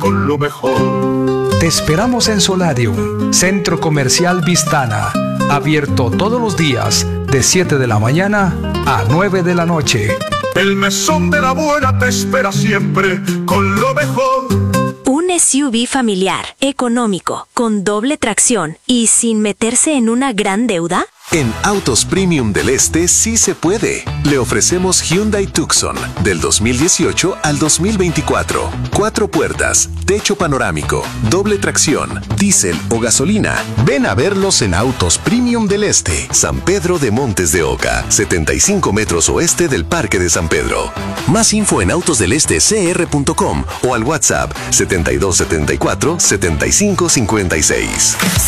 con lo mejor. Te esperamos en Solarium, Centro Comercial Vistana, abierto todos los días de 7 de la mañana a 9 de la noche. El mesón de la abuela te espera siempre con lo mejor. Un SUV familiar, económico, con doble tracción y sin meterse en una gran deuda. En Autos Premium del Este sí se puede. Le ofrecemos Hyundai Tucson del 2018 al 2024. 4 puertas, techo panorámico, doble tracción, diésel o gasolina. Ven a verlos en Autos Premium del Este, San Pedro de Montes de Oca, 75 metros oeste del Parque de San Pedro. Más info en autosdelestecr.com o al WhatsApp 7274 7556.